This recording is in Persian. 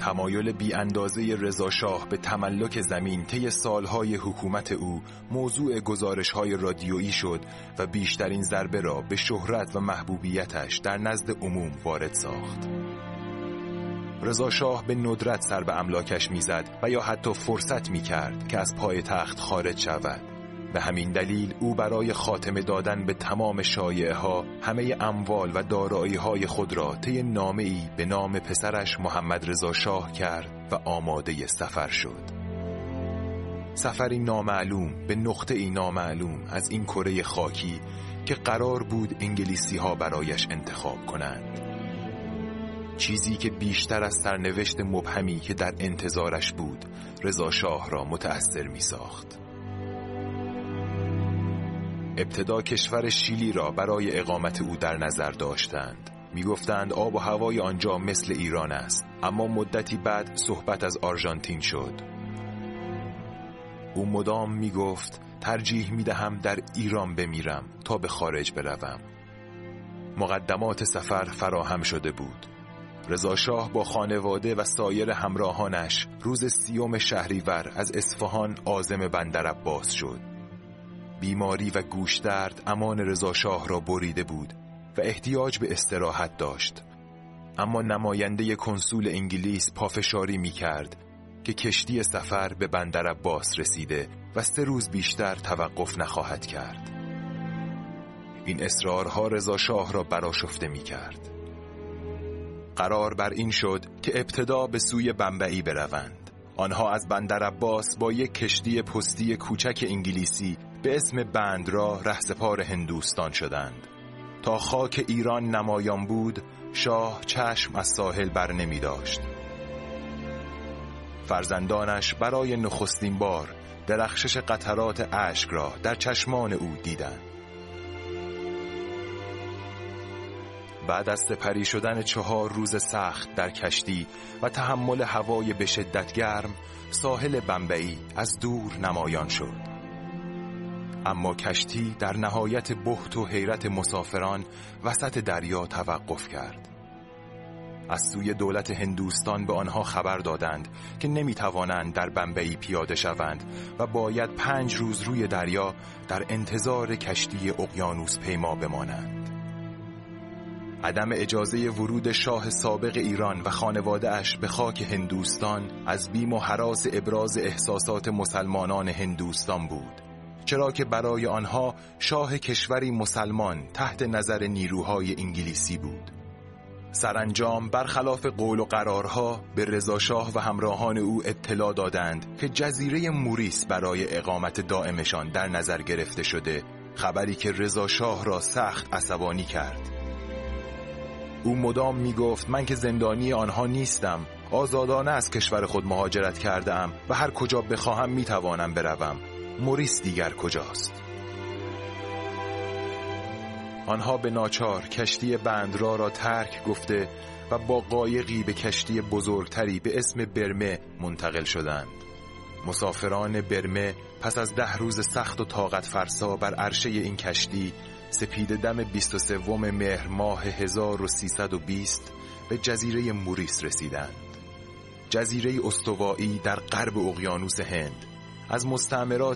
تمایل بی اندازه رضا شاه به تملک زمین طی سالهای حکومت او موضوع گزارش‌های رادیویی شد و بیشترین ضربه را به شهرت و محبوبیتش در نزد عموم وارد ساخت. رضا شاه به ندرت سر به املاکش میزد و یا حتی فرصت میکرد که از پای تخت خارج شود. به همین دلیل او برای خاتمه دادن به تمام شایعه‌ها همه اموال و دارایی‌های خود را طی نامه‌ای به نام پسرش محمد رضا شاه کرد و آماده سفر شد. سفری نامعلوم به نقطه‌ای نامعلوم از این کره خاکی که قرار بود انگلیسی‌ها برایش انتخاب کنند. چیزی که بیشتر از سرنوشت مبهمی که در انتظارش بود رضا شاه را متأثر می‌ساخت. ابتدا کشور شیلی را برای اقامت او در نظر داشتند. می‌گفتند آب و هوای آنجا مثل ایران است، اما مدتی بعد صحبت از آرژانتین شد. او مدام می‌گفت ترجیح می‌دهم در ایران بمیرم تا به خارج بروم. مقدمات سفر فراهم شده بود. رضا شاه با خانواده و سایر همراهانش روز 30 شهریور از اصفهان عازم بندر عباس شد. بیماری و گوشدرد امان رضا شاه را بریده بود و احتیاج به استراحت داشت، اما نماینده کنسول انگلیس پافشاری می کرد که کشتی سفر به بندر عباس رسیده و 3 روز بیشتر توقف نخواهد کرد. این اصرارها رضا شاه را برآشفته می کرد. قرار بر این شد که ابتدا به سوی بمبئی بروند. آنها از بندر عباس با یک کشتی پستی کوچک انگلیسی به اسم بندرا رهسپار هندوستان شدند. تا خاک ایران نمایان بود، شاه چشم از ساحل بر نمی داشت. فرزندانش برای نخستین بار درخشش قطرات اشک را در چشمان او دیدند. بعد از سپری شدن 4 روز سخت در کشتی و تحمل هوای به شدت گرم، ساحل بمبئی از دور نمایان شد. اما کشتی در نهایت بهت و حیرت مسافران وسط دریا توقف کرد. از سوی دولت هندوستان به آنها خبر دادند که نمیتوانند در بمبئی پیاده شوند و باید 5 روز روی دریا در انتظار کشتی اقیانوس پیما بمانند. عدم اجازه ورود شاه سابق ایران و خانواده‌اش به خاک هندوستان از بیم و هراس ابراز احساسات مسلمانان هندوستان بود، چرا که برای آنها شاه کشوری مسلمان تحت نظر نیروهای انگلیسی بود. سرانجام برخلاف قول و قرارها به رضا شاه و همراهان او اطلاع دادند که جزیره موریس برای اقامت دائمشان در نظر گرفته شده، خبری که رضا شاه را سخت عصبانی کرد. او مدام می گفت من که زندانی آنها نیستم، آزادانه از کشور خود مهاجرت کردم و هر کجا بخواهم می توانم بروم. موریس دیگر کجاست؟ آنها به ناچار کشتی بندرا را ترک گفته و با قایقی به کشتی بزرگتری به اسم برمه منتقل شدند. مسافران برمه پس از 10 روز سخت و طاقت فرسا بر عرشه این کشتی سپیده دم 23 مهر ماه 1320 به جزیره موریس رسیدند. جزیره استوایی در غرب اقیانوس هند. از مستعمرات